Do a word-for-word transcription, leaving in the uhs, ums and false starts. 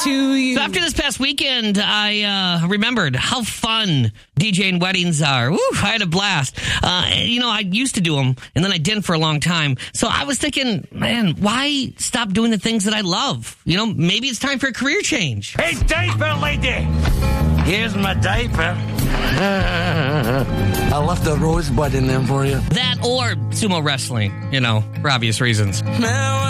to you. So after this past weekend, I uh, remembered how fun DJing weddings are. Woo, I had a blast. Uh, you know, I used to do them, and then I didn't for a long time. So I was thinking, man, why stop doing the things that I love? You know, maybe it's time for a career change. Hey, diaper lady! Here's my diaper. I left a rosebud in there for you. That or sumo wrestling, you know, for obvious reasons. Now